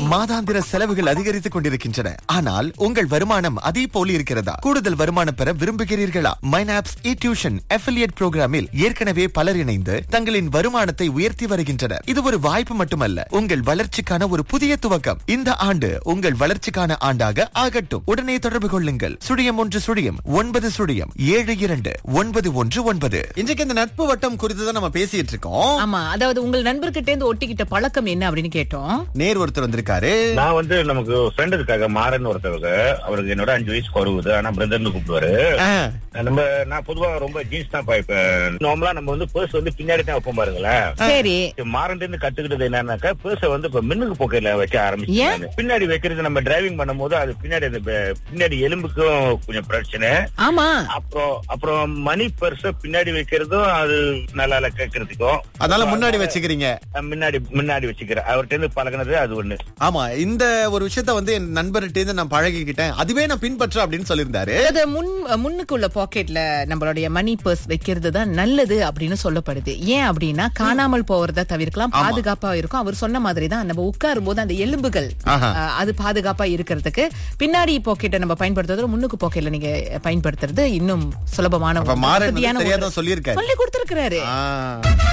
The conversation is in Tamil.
மாதாந்திர செலவுகள் அதிகரித்துக் கொண்டிருக்கின்றன. ஆனால் உங்கள் வருமானம் அதே போல் இருக்கிறதா? கூடுதல் வருமானம் பெற விரும்புகிறீர்களா? மைனாப்ஸ் இ-டியூஷன் அஃபிலியேட் புரோகிராமில் ஏற்கனவே பலர் இணைந்து தங்களின் வருமானத்தை உயர்த்தி வருகின்றனர். இது ஒரு வாய்ப்பு மட்டுமல்ல, உங்கள் வளர்ச்சிக்கான ஒரு புதிய துவக்கம். இந்த ஆண்டு உங்கள் வளர்ச்சிக்கான ஆண்டாக ஆகட்டும். உடனே தொடர்பு கொள்ளுங்கள். 0109729119. இன்றைக்கு இந்த நட்பு வட்டம் குறித்து தான் நம்ம பேசிட்டு இருக்கோம். ஆமா, அதாவது உங்கள் நண்பர்கிட்ட இருந்து ஒட்டிக்கிட்ட பழக்கம் என்ன அப்படின்னு கேட்டோம். நேர் ஒருத்தர் வந்திருக்காரு. நான் நமக்கு ஃப்ரெண்ட் இருக்காங்க, மாறன் ஒருத்தவங்க. அவருக்கு என்னோட 5 வயசு குறைவுது, ஆனா பிரதர்னு கூப்பிடுவாரு. நான் பொதுவா ரொம்ப ஜீன்ஸ் தான் பாய்ப்பேன். நார்மலா நம்ம பர்ஸ் பின்னாடி தான் வைப்போம் பாருங்களேன். சரி, மாறன் இருந்து கத்துக்கிட்டது என்னன்னாக்கா, பர்ஸ இப்ப மின்னுக்கு போக்கையில வைக்க ஆரம்பிச்சு. பின்னாடி வைக்கிறது நம்ம டிரைவிங் பண்ணும் போது அது பின்னாடி எலும்புக்கும் கொஞ்சம் பிரச்சனை. ஆமா. அப்புறம் மணி பர்ஸ பின்னாடி வைக்கிறதும் அது நல்லா கேட்கறதுக்கும், அதனால முன்னாடி வச்சுக்கிறீங்க. முன்னாடி வச்சுக்கிறேன். அவர்கிட்ட இருந்து பழகினது அது ஒண்ணு. ஆமா, இந்த ஒரு விஷயத்த என் நண்பர்கிட்ட இருந்து நான் பழகிக்கிட்டேன், அதுவே நான் பின்பற்ற அப்படின்னு சொல்லியிருந்தாரு. அது முன்னுக்குள்ள பாக்கெட்ல நம்மளுடைய மணி பர்ஸ் வைக்கிறது தான் நல்லது அப்படின்னு சொல்லப்படுது. ஏன் அப்படின்னா காணாமல் போறத தவிர்க்கலாம், பாதுகாப்பா இருக்கும். அவர் சொன்ன மாதிரி தான் நம்ம உட்காரும் போது அந்த எலும்புகள் அது பாதுகாப்பா இருக்கிறதுக்கு பின்னாடி பாக்கெட்டை நம்ம பயன்படுத்துறது, முன்னுக்கு பாக்கெட்ல நீங்க பயன்படுத்துறது இன்னும் சுலபமான சொல்லி கொடுத்திருக்காரு.